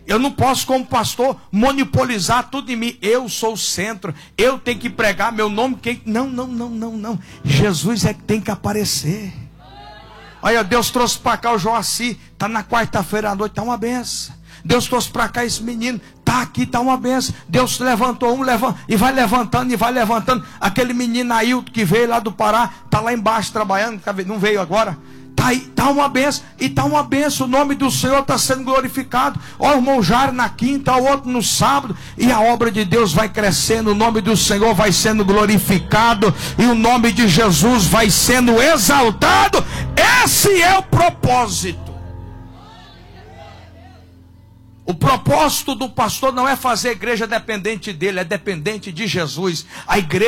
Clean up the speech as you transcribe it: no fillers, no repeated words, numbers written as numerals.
Eu não posso, como pastor, monopolizar tudo em mim. Eu sou o centro, eu tenho que pregar, meu nome quem... Não. Jesus é que tem que aparecer. Olha, Deus trouxe para cá o Joaci, está na quarta-feira à noite, está uma benção. Deus trouxe para cá esse menino, está aqui, está uma benção. Deus levantou e vai levantando. Aquele menino Ailton que veio lá do Pará, está lá embaixo trabalhando, não veio agora. Está uma benção, e está uma benção. O nome do Senhor está sendo glorificado. Ó, o irmão Jairo na quinta, o outro no sábado, e a obra de Deus vai crescendo. O nome do Senhor vai sendo glorificado, e o nome de Jesus vai sendo exaltado. Esse é o propósito. O propósito do pastor não é fazer a igreja dependente dele, é dependente de Jesus. A igreja